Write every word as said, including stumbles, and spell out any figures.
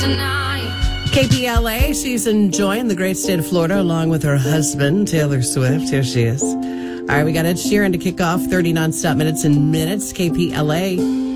K P L A, she's enjoying the great state of Florida along with her husband, Taylor Swift. Here she is. All right, we got Ed Sheeran to kick off thirty nonstop minutes and minutes. K P L A.